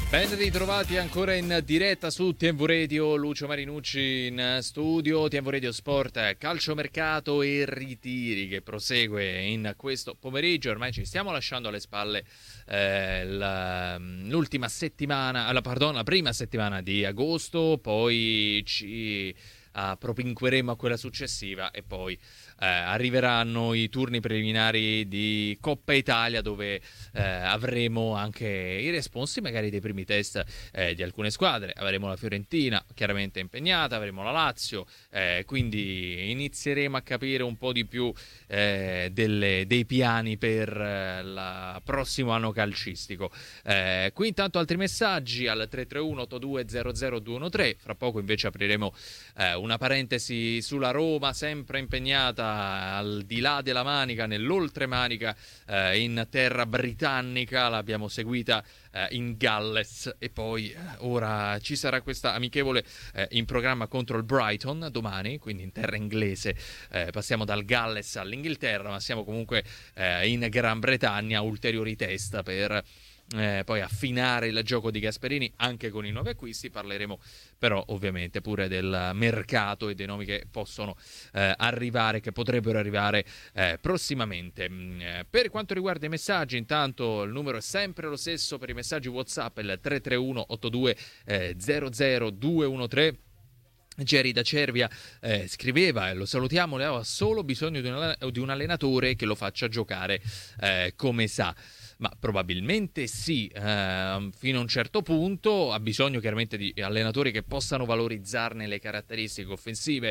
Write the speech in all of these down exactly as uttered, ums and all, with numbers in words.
Ben ritrovati ancora in diretta su T V Radio, Lucio Marinucci in studio, T V Radio Sport, calciomercato e ritiri che prosegue in questo pomeriggio. Ormai ci stiamo lasciando alle spalle eh, la, l'ultima settimana, la, pardon, la prima settimana di agosto, poi ci uh, propinqueremo a quella successiva e poi Eh, arriveranno i turni preliminari di Coppa Italia, dove eh, avremo anche i responsi magari dei primi test eh, di alcune squadre. Avremo la Fiorentina chiaramente impegnata, avremo la Lazio, eh, quindi inizieremo a capire un po' di più eh, delle, dei piani per eh, il prossimo anno calcistico. Eh, qui intanto altri messaggi al tre tre uno otto due zero zero due uno tre. Fra poco invece apriremo eh, una parentesi sulla Roma, sempre impegnata al di là della Manica, nell'oltremanica, eh, in terra britannica. L'abbiamo seguita eh, in Galles e poi eh, ora ci sarà questa amichevole eh, in programma contro il Brighton domani, quindi in terra inglese. Eh, passiamo dal Galles all'Inghilterra, ma siamo comunque eh, in Gran Bretagna, ulteriori test per Eh, poi affinare il gioco di Gasperini anche con i nuovi acquisti. Parleremo però ovviamente pure del mercato e dei nomi che possono eh, arrivare, che potrebbero arrivare eh, prossimamente. Eh, per quanto riguarda i messaggi, intanto il numero è sempre lo stesso per i messaggi WhatsApp, il tre tre uno otto due zero zero due uno tre. Jerry da Cervia eh, scriveva, e lo salutiamo, Leo ha solo bisogno di un, di un allenatore che lo faccia giocare eh, come sa. Ma probabilmente sì, eh, fino a un certo punto. Ha bisogno chiaramente di allenatori che possano valorizzarne le caratteristiche offensive.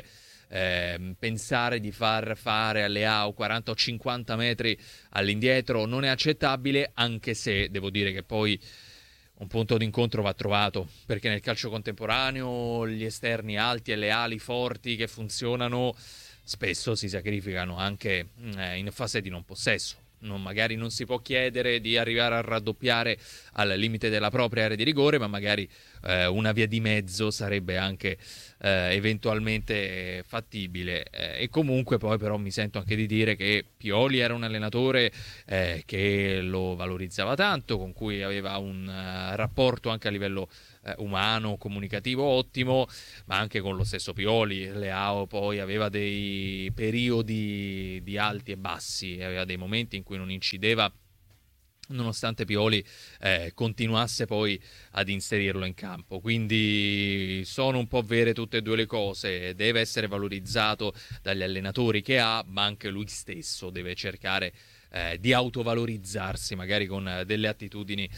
Eh, pensare di far fare alle A O quaranta o cinquanta metri all'indietro non è accettabile, anche se devo dire che poi un punto d'incontro va trovato, perché nel calcio contemporaneo gli esterni alti e le ali forti che funzionano spesso si sacrificano anche eh, in fase di non possesso. Non, magari non si può chiedere di arrivare a raddoppiare al limite della propria area di rigore, ma magari eh, una via di mezzo sarebbe anche eh, eventualmente fattibile. Eh, e comunque poi però mi sento anche di dire che Pioli era un allenatore eh, che lo valorizzava tanto, con cui aveva un uh, rapporto anche a livello eh, umano, comunicativo ottimo, ma anche con lo stesso Pioli Leao poi aveva dei periodi di alti e bassi, aveva dei momenti in cui non incideva, nonostante Pioli eh, continuasse poi ad inserirlo in campo. Quindi sono un po' vere tutte e due le cose. Deve essere valorizzato dagli allenatori che ha, ma anche lui stesso deve cercare eh, di autovalorizzarsi, magari con eh, delle attitudini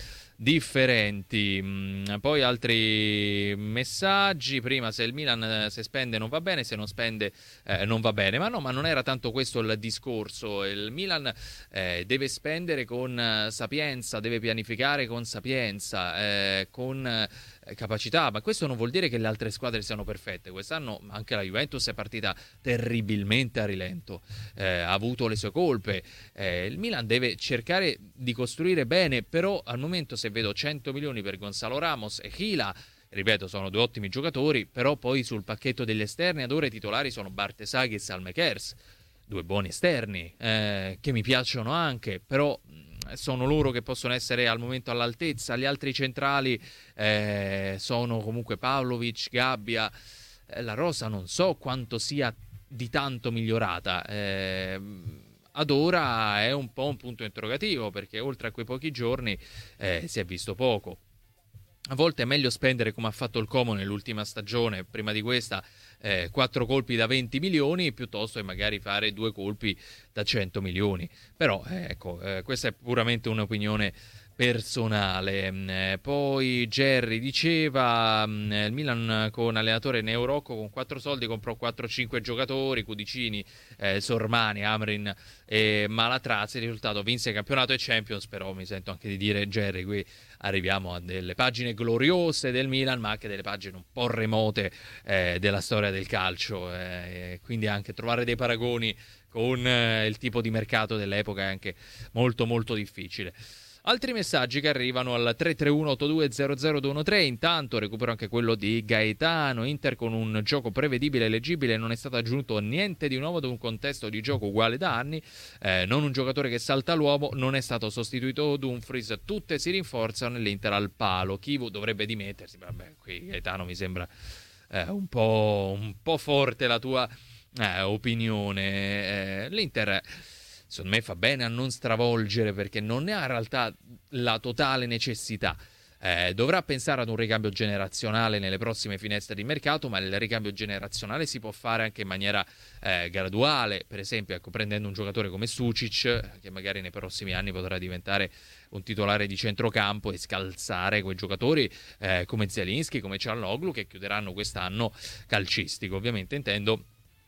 differenti. Mm, poi altri messaggi. Prima, se il Milan se spende non va bene, se non spende eh, non va bene. Ma no, ma non era tanto questo il discorso. Il Milan eh, deve spendere con eh, sapienza, deve pianificare con sapienza, eh, con eh, capacità, ma questo non vuol dire che le altre squadre siano perfette. Quest'anno anche la Juventus è partita terribilmente a rilento, eh, ha avuto le sue colpe. Eh, il Milan deve cercare di costruire bene, però al momento, se vedo cento milioni per Gonzalo Ramos e Hila, ripeto, sono due ottimi giocatori, però poi sul pacchetto degli esterni ad ora i titolari sono Bartesaghi e Salmekers, due buoni esterni eh, che mi piacciono anche, però sono loro che possono essere al momento all'altezza. Gli altri centrali eh, sono comunque Pavlovic, Gabbia. Eh, la rosa non so quanto sia di tanto migliorata. Eh, ad ora è un po' un punto interrogativo, perché oltre a quei pochi giorni eh, si è visto poco. A volte è meglio spendere, come ha fatto il Como nell'ultima stagione, prima di questa, eh, quattro colpi da venti milioni, piuttosto che magari fare due colpi da cento milioni. Però, eh, ecco, eh, questa è puramente un'opinione personale. Eh, poi Jerry diceva eh, il Milan con allenatore Neo Rocco con quattro soldi comprò quattro cinque giocatori, Cudicini, eh, Sormani, Amrin e Malatrazzi. Il risultato: vinse campionato e Champions. Però mi sento anche di dire, Jerry, qui arriviamo a delle pagine gloriose del Milan, ma anche delle pagine un po' remote eh, della storia del calcio, eh, quindi anche trovare dei paragoni con eh, il tipo di mercato dell'epoca è anche molto molto difficile. Altri messaggi che arrivano al tre tre uno otto due zero zero due uno tre. Intanto recupero anche quello di Gaetano. Inter con un gioco prevedibile e leggibile, non è stato aggiunto niente di nuovo ad un contesto di gioco uguale da anni, eh, non un giocatore che salta l'uomo, non è stato sostituito Dumfries, tutte si rinforzano nell'Inter al palo. Kivu dovrebbe dimettersi. Vabbè, qui Gaetano mi sembra eh, un po', un po' forte la tua eh, opinione. Eh, L'Inter secondo me fa bene a non stravolgere, perché non ne ha in realtà la totale necessità. Eh, dovrà pensare ad un ricambio generazionale nelle prossime finestre di mercato, ma il ricambio generazionale si può fare anche in maniera eh, graduale, per esempio ecco, prendendo un giocatore come Sucic, che magari nei prossimi anni potrà diventare un titolare di centrocampo, e scalzare quei giocatori eh, come Zielinski, come Çalhanoğlu, che chiuderanno quest'anno calcistico, ovviamente intendo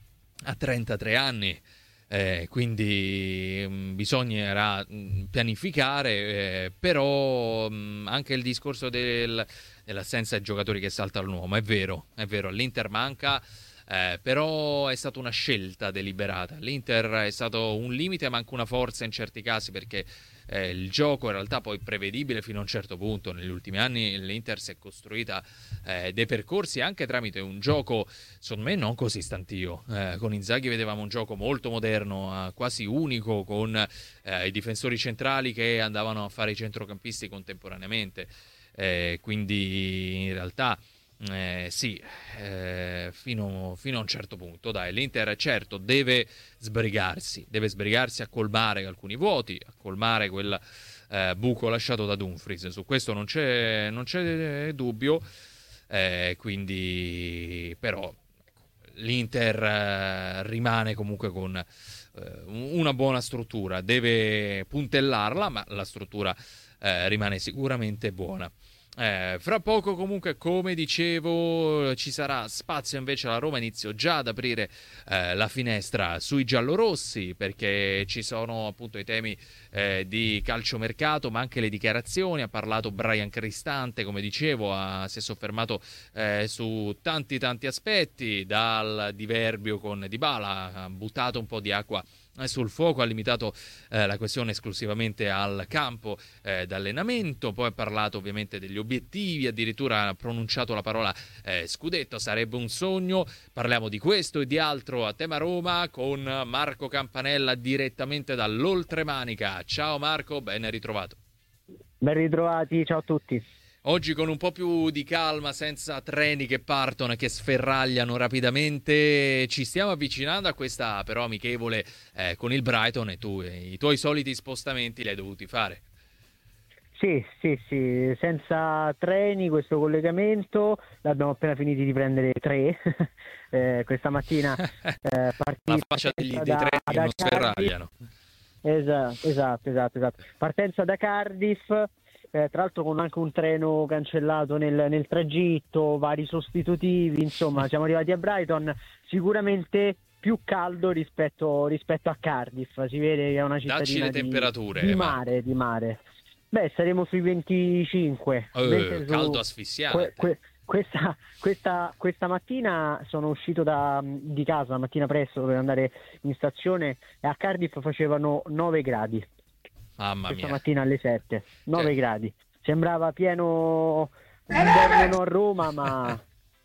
a trentatré anni. Eh, quindi mh, bisognerà mh, pianificare, eh, però mh, anche il discorso del, dell'assenza di giocatori che saltano l'uomo è vero, è vero, all'Inter manca, eh, però è stata una scelta deliberata. L'Inter è stato un limite ma anche una forza in certi casi, perché eh, il gioco in realtà poi prevedibile fino a un certo punto. Negli ultimi anni l'Inter si è costruita eh, dei percorsi anche tramite un gioco secondo me non così stantio. Eh, con Inzaghi vedevamo un gioco molto moderno, eh, quasi unico, con eh, i difensori centrali che andavano a fare i centrocampisti contemporaneamente, eh, quindi in realtà Eh, sì, eh, fino, fino a un certo punto, dai, l'Inter certo deve sbrigarsi, deve sbrigarsi a colmare alcuni vuoti, a colmare quel eh, buco lasciato da Dumfries, su questo non c'è, non c'è dubbio, eh, quindi però l'Inter eh, rimane comunque con eh, una buona struttura, deve puntellarla, ma la struttura eh, rimane sicuramente buona. Eh, fra poco comunque, come dicevo, ci sarà spazio invece alla Roma. Inizio già ad aprire eh, la finestra sui giallorossi, perché ci sono appunto i temi eh, di calciomercato, ma anche le dichiarazioni. Ha parlato Bryan Cristante, come dicevo, ha, si è soffermato eh, su tanti tanti aspetti, dal diverbio con Dybala, ha buttato un po' di acqua sul fuoco, ha limitato eh, la questione esclusivamente al campo eh, d'allenamento, poi ha parlato ovviamente degli obiettivi, addirittura ha pronunciato la parola eh, scudetto, sarebbe un sogno. Parliamo di questo e di altro a tema Roma con Marco Campanella direttamente dall'Oltremanica. Ciao Marco, ben ritrovato. Ben ritrovati, ciao a tutti. Oggi con un po' più di calma, senza treni che partono e che sferragliano rapidamente, ci stiamo avvicinando a questa però amichevole eh, con il Brighton, e tu eh, i tuoi soliti spostamenti li hai dovuti fare. Sì, sì, sì, senza treni questo collegamento, l'abbiamo appena finiti di prendere tre, eh, questa mattina eh, la faccia degli, dei treni che non sferragliano. Esatto, esatto, esatto, esatto. Partenza da Cardiff. Eh, tra l'altro con anche un treno cancellato nel, nel tragitto, vari sostitutivi, insomma siamo arrivati a Brighton, sicuramente più caldo rispetto, rispetto a Cardiff, si vede che è una cittadina le temperature, di, di ma... mare, di mare. Beh, saremo sui venticinque. Eh, caldo su... asfissiante. Que, que, questa, questa, questa mattina sono uscito da, di casa, la mattina presto, dovevo andare in stazione, e a Cardiff facevano nove gradi. Mamma Questa mia. mattina alle sette, nove cioè... gradi. Sembrava pieno inverno a Roma, ma,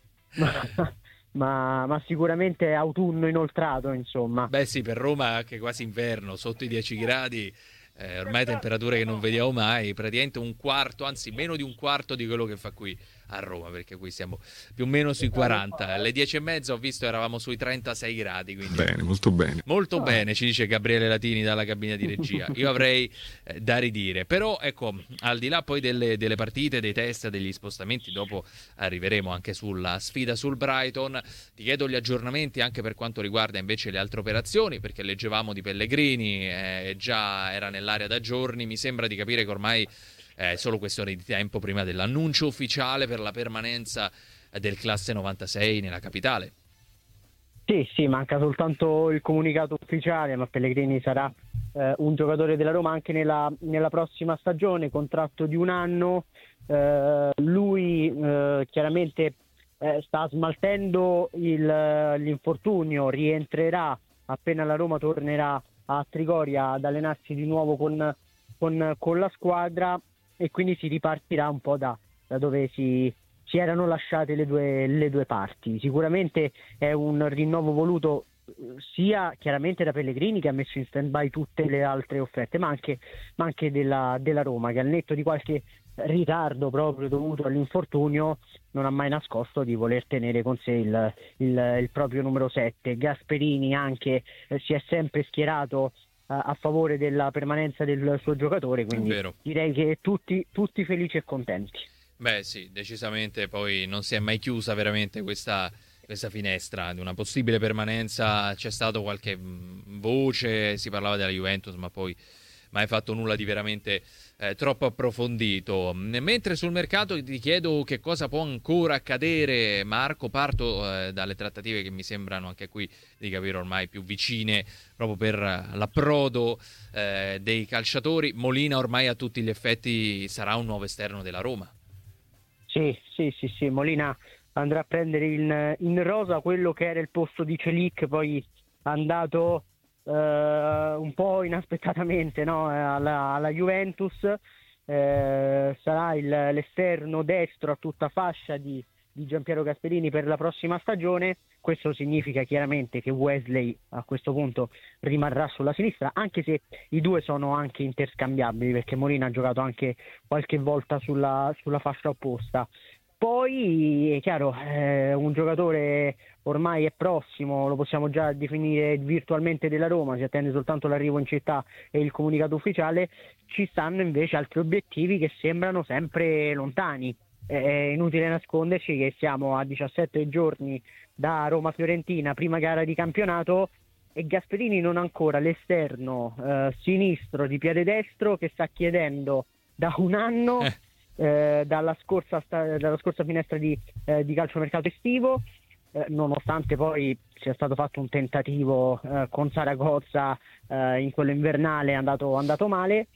ma, ma, ma sicuramente autunno inoltrato, insomma. Beh sì, per Roma è anche quasi inverno, sotto i dieci gradi, eh, ormai temperature che non vediamo mai, praticamente un quarto, anzi meno di un quarto di quello che fa qui a Roma, perché qui siamo più o meno sui quaranta. Alle dieci e mezza ho visto eravamo sui trentasei gradi, quindi bene, molto bene molto ah. bene, ci dice Gabriele Latini dalla cabina di regia. Io avrei eh, da ridire, però ecco, al di là poi delle, delle partite, dei test, degli spostamenti, dopo arriveremo anche sulla sfida sul Brighton. Ti chiedo gli aggiornamenti anche per quanto riguarda invece le altre operazioni, perché leggevamo di Pellegrini, eh, già era nell'area da giorni. Mi sembra di capire che ormai è solo questione di tempo prima dell'annuncio ufficiale per la permanenza del classe novantasei nella capitale. Sì, sì, manca soltanto il comunicato ufficiale, ma Pellegrini sarà eh, un giocatore della Roma anche nella, nella prossima stagione, contratto di un anno. Eh, lui eh, chiaramente eh, sta smaltendo il, l'infortunio, rientrerà appena la Roma tornerà a Trigoria ad allenarsi di nuovo con con, con la squadra, e quindi si ripartirà un po' da, da dove si, si erano lasciate le due, le due parti. Sicuramente è un rinnovo voluto sia chiaramente da Pellegrini, che ha messo in stand-by tutte le altre offerte, ma anche, ma anche della, della Roma, che al netto di qualche ritardo proprio dovuto all'infortunio non ha mai nascosto di voler tenere con sé il, il, il proprio numero sette. Gasperini anche eh, si è sempre schierato a, a favore della permanenza del suo giocatore, quindi direi che tutti, tutti felici e contenti. Beh sì, decisamente, poi non si è mai chiusa veramente questa questa finestra di una possibile permanenza. C'è stato qualche voce, si parlava della Juventus, ma poi mai fatto nulla di veramente eh, troppo approfondito. Mentre sul mercato ti chiedo che cosa può ancora accadere, Marco. Parto eh, dalle trattative che mi sembrano anche qui di capire ormai più vicine proprio per l'approdo eh, dei calciatori. Molina ormai a tutti gli effetti sarà un nuovo esterno della Roma. Sì, sì, sì, sì. Molina andrà a prendere in, in rosa quello che era il posto di Celic, poi andato eh, un po' inaspettatamente, no? alla, alla Juventus. Eh, sarà il, l'esterno destro a tutta fascia di, di Giampiero Gasperini per la prossima stagione. Questo significa chiaramente che Wesley a questo punto rimarrà sulla sinistra, anche se i due sono anche interscambiabili, perché Molina ha giocato anche qualche volta sulla, sulla fascia opposta. Poi è chiaro, eh, un giocatore ormai è prossimo, lo possiamo già definire virtualmente della Roma, si attende soltanto l'arrivo in città e il comunicato ufficiale. Ci stanno invece altri obiettivi che sembrano sempre lontani. È inutile nasconderci che siamo a diciassette giorni da Roma-Fiorentina, prima gara di campionato, e Gasperini non ha ancora l'esterno eh, sinistro di piede destro che sta chiedendo da un anno. Eh. Eh, dalla, scorsa, dalla scorsa finestra di, eh, di calciomercato estivo, eh, nonostante poi sia stato fatto un tentativo eh, con Saragozza eh, in quello invernale, è andato, andato male,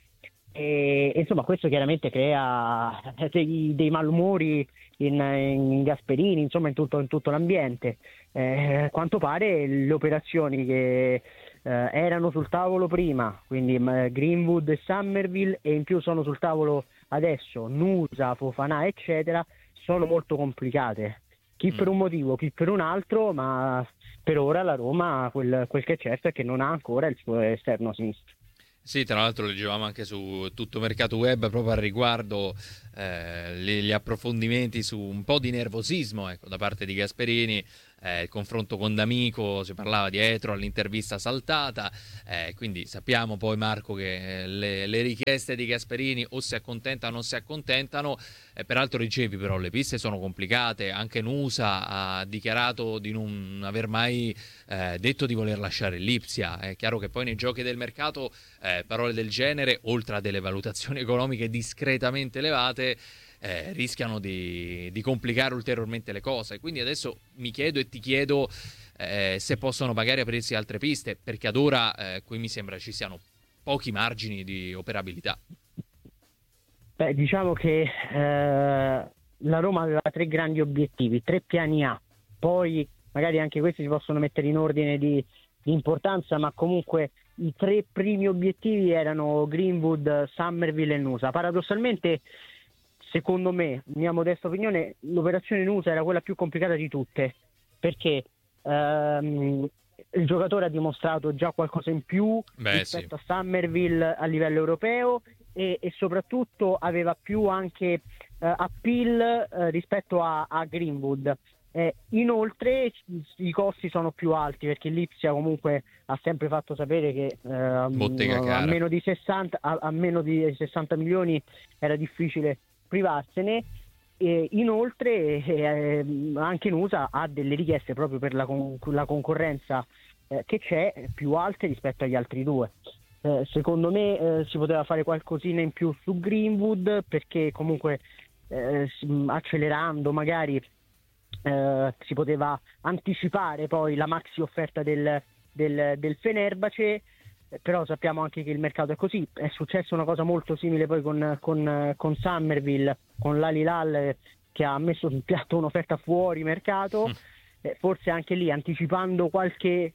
e, e insomma questo chiaramente crea dei, dei malumori in, in Gasperini, insomma in tutto, in tutto l'ambiente. Eh, quanto pare le operazioni che eh, erano sul tavolo prima, quindi eh, Greenwood e Summerville, e in più sono sul tavolo adesso Nusa, Fofana eccetera, sono molto complicate, chi mm. per un motivo, chi per un altro, ma per ora la Roma quel, quel che è certo è che non ha ancora il suo esterno sinistro. Sì, tra l'altro leggevamo anche su Tutto Mercato Web proprio al riguardo eh, gli, gli approfondimenti su un po' di nervosismo, ecco, da parte di Gasperini. Eh, il confronto con D'Amico, si parlava dietro all'intervista saltata, eh, quindi sappiamo poi, Marco, che le, le richieste di Gasperini o si accontentano o si accontentano. Eh, peraltro dicevi però le piste sono complicate, anche Nusa ha dichiarato di non aver mai eh, detto di voler lasciare l'Ipsia. È chiaro che poi nei giochi del mercato eh, parole del genere, oltre a delle valutazioni economiche discretamente elevate, Eh, rischiano di, di complicare ulteriormente le cose. Quindi adesso mi chiedo e ti chiedo eh, se possono magari aprirsi altre piste, perché ad ora eh, qui mi sembra ci siano pochi margini di operabilità. Beh, diciamo che eh, la Roma aveva tre grandi obiettivi, tre piani A, poi magari anche questi si possono mettere in ordine di, di importanza, ma comunque i tre primi obiettivi erano Greenwood, Summerville e Nusa. Paradossalmente, secondo me, mia modesta opinione, l'operazione Nusa era quella più complicata di tutte, perché ehm, il giocatore ha dimostrato già qualcosa in più Beh, rispetto sì. a Summerville a livello europeo, e, e soprattutto aveva più anche eh, appeal eh, rispetto a, a Greenwood. Eh, inoltre i costi sono più alti, perché l'Ipsia comunque ha sempre fatto sapere che eh, a, meno di sessanta, a, a meno di sessanta milioni era difficile privarsene. E inoltre eh, anche Nusa ha delle richieste proprio per la, con- la concorrenza eh, che c'è, più alte rispetto agli altri due. Eh, secondo me eh, si poteva fare qualcosina in più su Greenwood, perché comunque eh, accelerando magari eh, si poteva anticipare poi la maxi offerta del, del, del Fenerbahce. Però sappiamo anche che il mercato è così. È successa una cosa molto simile poi con, con, con Summerville, con l'Al Hilal, che ha messo sul piatto un'offerta fuori mercato. Mm. Eh, forse anche lì, anticipando qualche,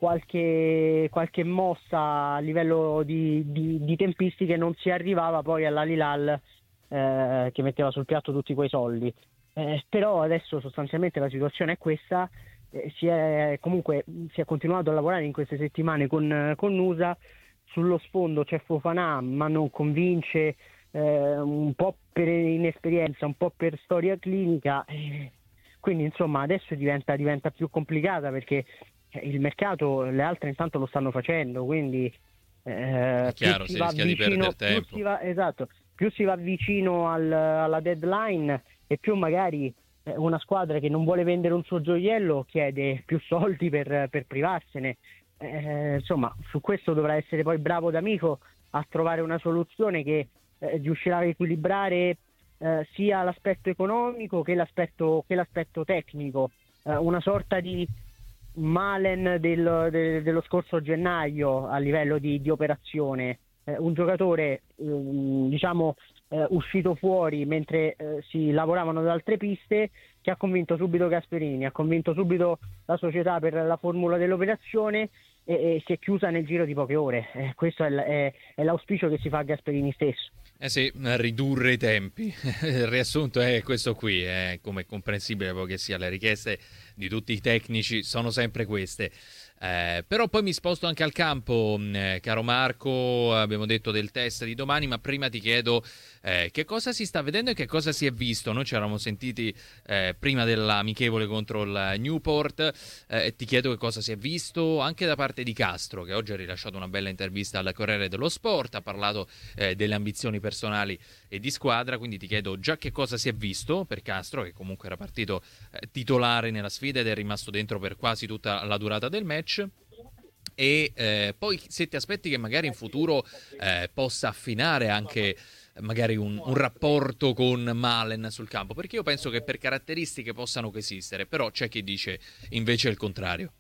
qualche, qualche mossa a livello di, di, di tempistiche, non si arrivava poi all'Al-Hilal eh, che metteva sul piatto tutti quei soldi. Eh, però adesso sostanzialmente la situazione è questa, eh, si è comunque si è continuato a lavorare in queste settimane con, con Nusa, sullo sfondo c'è Fofana ma non convince, eh, un po' per inesperienza, un po' per storia clinica, eh, quindi insomma adesso diventa, diventa più complicata perché il mercato, le altre intanto lo stanno facendo, quindi È eh, più chiaro, si si va rischia di vicino, perdere più tempo. si va, esatto, più si va vicino al- alla deadline e più magari eh, una squadra che non vuole vendere un suo gioiello chiede più soldi per, per privarsene. Eh, insomma, su questo dovrà essere poi bravo D'Amico a trovare una soluzione che eh, riuscirà a equilibrare eh, sia l'aspetto economico che l'aspetto, che l'aspetto tecnico. Eh, una sorta di Malen del- de- dello scorso gennaio a livello di, di operazione. Eh, un giocatore ehm, diciamo eh, uscito fuori mentre eh, si lavoravano ad altre piste, che ha convinto subito Gasperini, ha convinto subito la società per la formula dell'operazione e, e si è chiusa nel giro di poche ore. Eh, questo è, l- è- è l'auspicio che si fa a Gasperini stesso. Eh sì, ridurre i tempi. Il riassunto è questo qui, è come è comprensibile poi che sia, le richieste di tutti i tecnici sono sempre queste. Eh, però poi mi sposto anche al campo, mh, eh, caro Marco, abbiamo detto del test di domani, ma prima ti chiedo eh, che cosa si sta vedendo e che cosa si è visto. Noi ci eravamo sentiti eh, prima dell'amichevole contro il Newport, eh, ti chiedo che cosa si è visto anche da parte di Castro, che oggi ha rilasciato una bella intervista al Corriere dello Sport, ha parlato eh, delle ambizioni personali e di squadra, quindi ti chiedo già che cosa si è visto per Castro, che comunque era partito eh, titolare nella sfida ed è rimasto dentro per quasi tutta la durata del match. E eh, poi se ti aspetti che magari in futuro eh, possa affinare anche eh, magari un, un rapporto con Malen sul campo, perché io penso che per caratteristiche possano coesistere, però c'è chi dice invece il contrario.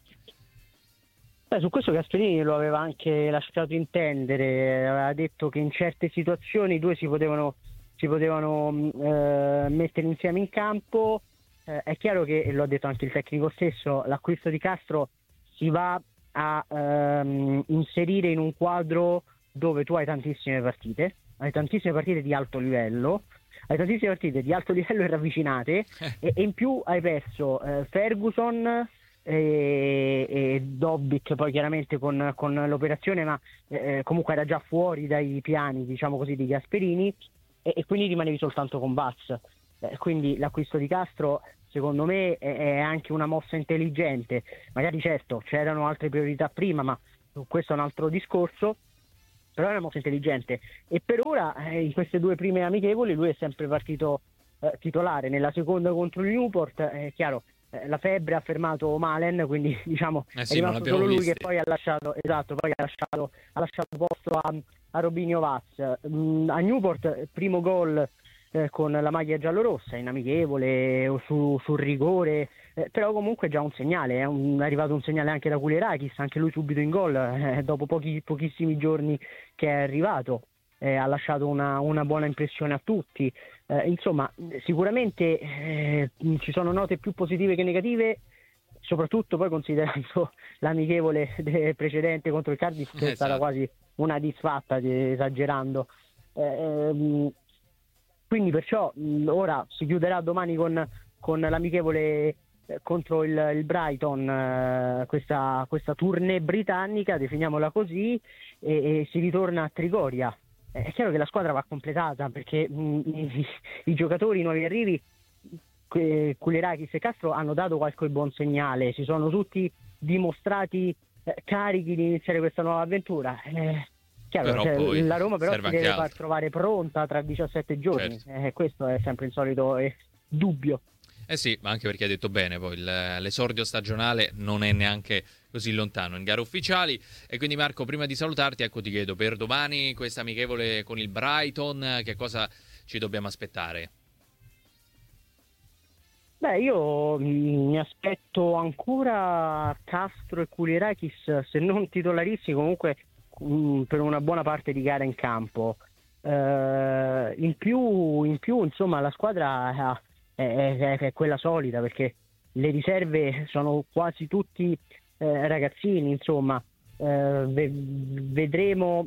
Beh, su questo Gasperini lo aveva anche lasciato intendere, aveva detto che in certe situazioni i due si potevano, si potevano mh, eh, mettere insieme in campo. Eh, è chiaro che, e lo ha detto anche il tecnico stesso, l'acquisto di Castro si va a ehm, inserire in un quadro dove tu hai tantissime partite, hai tantissime partite di alto livello, hai tantissime partite di alto livello e ravvicinate, e, e in più hai perso eh, Ferguson e, e Dobbik poi chiaramente con, con l'operazione, ma eh, comunque era già fuori dai piani, diciamo così, di Gasperini, e, e quindi rimanevi soltanto con Baz. Eh, quindi l'acquisto di Castro secondo me è, è anche una mossa intelligente. Magari certo c'erano altre priorità prima, ma questo è un altro discorso, però è una mossa intelligente. E per ora eh, in queste due prime amichevoli lui è sempre partito eh, titolare. Nella seconda contro il Newport è eh, chiaro, eh, la febbre ha fermato Malen, quindi diciamo Eh è sì, non rimasto l'abbiamo solo lui che visti. poi ha lasciato, esatto, poi ha lasciato, ha lasciato posto a, a Robinho Vaz. Mm, a Newport primo gol eh, con la maglia giallorossa in amichevole o su, sul rigore, eh, però comunque già un segnale, è, un, è arrivato un segnale anche da Kulerakis, anche lui subito in gol, eh, dopo pochi, pochissimi giorni che è arrivato. Eh, ha lasciato una, una buona impressione a tutti. Eh, insomma, sicuramente eh, ci sono note più positive che negative, soprattutto poi considerando l'amichevole precedente contro il Cardiff, che è stata Esatto. quasi una disfatta, esagerando. Eh, ehm, quindi perciò mh, ora si chiuderà domani con, con l'amichevole eh, contro il, il Brighton, eh, questa, questa tournée britannica, definiamola così, e, e si ritorna a Trigoria. Eh, È chiaro che la squadra va completata perché mh, i, i giocatori, i nuovi arrivi, que- Kulerakis e Castro, hanno dato qualche buon segnale, si sono tutti dimostrati eh, carichi di iniziare questa nuova avventura. Eh, chiaro, Però cioè, poi la Roma però serve si anche deve far altro. trovare pronta tra diciassette giorni, Certo. eh, questo è sempre il solito eh, dubbio. Eh sì, ma anche perché hai detto bene, poi il- l'esordio stagionale non è neanche così lontano in gare ufficiali. E quindi Marco, prima di salutarti, ecco ti chiedo per domani questa amichevole con il Brighton, che cosa ci dobbiamo aspettare? Beh, io mh, mi aspetto ancora Castro e Kulirakis, se non titolarissimi, comunque mh, per una buona parte di gara in campo. Eh, in più, in più, insomma, la squadra eh, è, è- è quella solida perché le riserve sono quasi tutti eh, ragazzini, insomma. Eh, ve- vedremo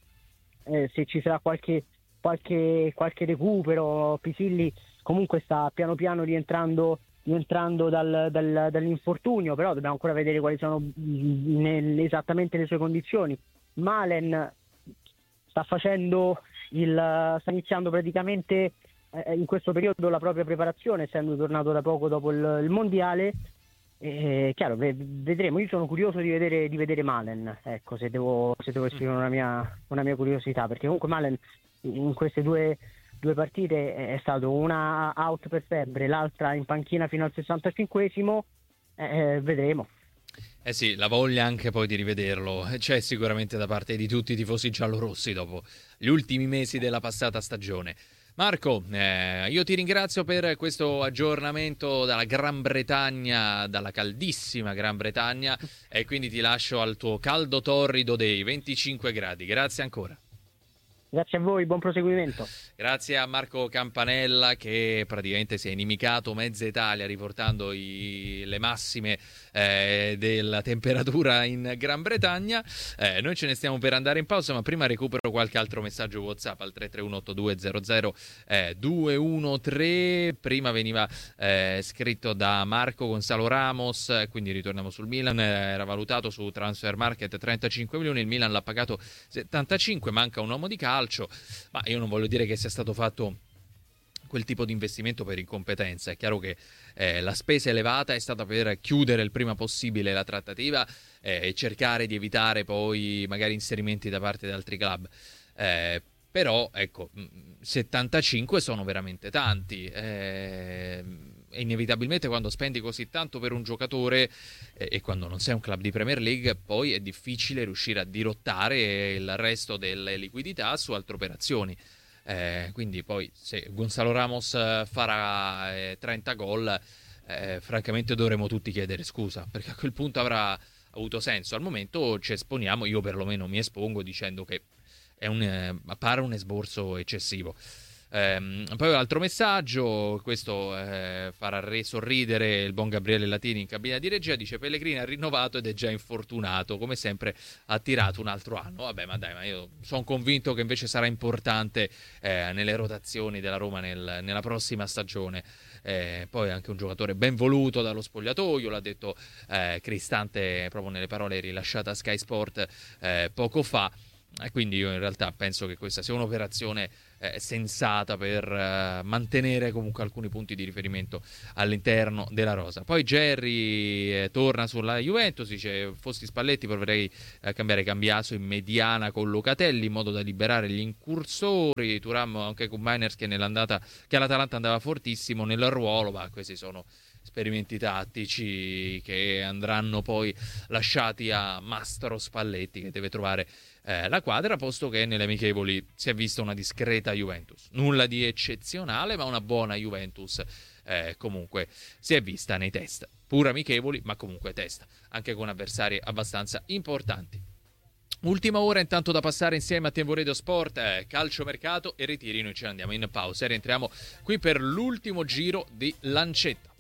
eh, se ci sarà qualche, qualche, qualche recupero. Pisilli comunque sta piano piano rientrando, rientrando dal, dal, dall'infortunio, però dobbiamo ancora vedere quali sono mh, nel- esattamente le sue condizioni. Malen sta facendo il, sta iniziando praticamente eh, in questo periodo la propria preparazione, essendo tornato da poco dopo il, il mondiale. Eh, chiaro, ve- vedremo. Io sono curioso di vedere, di vedere Malen, ecco, se devo, se devo esprimere una mia, una mia curiosità, perché comunque Malen in queste due, due partite è stato una out per febbre, l'altra in panchina fino al sessantacinquesimo. Eh, vedremo. Eh sì, la voglia anche poi di rivederlo c'è sicuramente da parte di tutti i tifosi giallorossi dopo gli ultimi mesi della passata stagione. Marco, eh, io ti ringrazio per questo aggiornamento dalla Gran Bretagna, dalla caldissima Gran Bretagna, e quindi ti lascio al tuo caldo torrido dei venticinque gradi. Grazie ancora. Grazie a voi, buon proseguimento. Grazie a Marco Campanella, che praticamente si è inimicato mezza Italia riportando i, le massime eh, della temperatura in Gran Bretagna. Eh, noi ce ne stiamo per andare in pausa, ma prima recupero qualche altro messaggio WhatsApp al tre tre uno otto due zero zero due uno tre. Prima veniva eh, scritto da Marco Gonzalo Ramos, quindi ritorniamo sul Milan. Era valutato su Transfer Market trentacinque milioni, il Milan l'ha pagato settantacinque, manca un uomo di calcio. Ma io non voglio dire che sia stato fatto quel tipo di investimento per incompetenza. È chiaro che eh, la spesa elevata è stata per chiudere il prima possibile la trattativa eh, e cercare di evitare poi magari inserimenti da parte di altri club. Eh, però ecco, settantacinque sono veramente tanti. Eh, e inevitabilmente quando spendi così tanto per un giocatore eh, e quando non sei un club di Premier League, poi è difficile riuscire a dirottare il resto delle liquidità su altre operazioni. Eh, quindi poi se Gonzalo Ramos farà eh, trenta gol, eh, francamente dovremo tutti chiedere scusa, perché a quel punto avrà avuto senso. Al momento ci esponiamo, io perlomeno mi espongo dicendo che è un, eh, appare un esborso eccessivo. Um, poi un altro messaggio, questo eh, farà re sorridere il buon Gabriele Latini in cabina di regia, dice: Pellegrini ha rinnovato ed è già infortunato, come sempre ha tirato un altro anno. Vabbè, ma dai, ma io sono convinto che invece sarà importante eh, nelle rotazioni della Roma nel, nella prossima stagione. Eh, poi anche un giocatore ben voluto dallo spogliatoio, l'ha detto eh, Cristante proprio nelle parole rilasciate a Sky Sport eh, poco fa. E quindi io in realtà penso che questa sia un'operazione eh, sensata per eh, mantenere comunque alcuni punti di riferimento all'interno della rosa. Poi Jerry eh, torna sulla Juventus, dice: fossi Spalletti proverei a cambiare Cambiaso in mediana con Locatelli in modo da liberare gli incursori. Thuram anche con Miners che nell'andata che all'Atalanta andava fortissimo nel ruolo, ma questi sono esperimenti tattici che andranno poi lasciati a Mastro Spalletti, che deve trovare eh, la quadra, posto che nelle amichevoli si è vista una discreta Juventus, nulla di eccezionale, ma una buona Juventus eh, comunque si è vista nei test, pur amichevoli ma comunque test, anche con avversari abbastanza importanti. Ultima ora intanto da passare insieme a Tempo Radio Sport, eh, calciomercato e ritiri. Noi ce ne andiamo in pausa e rientriamo qui per l'ultimo giro di Lancetta.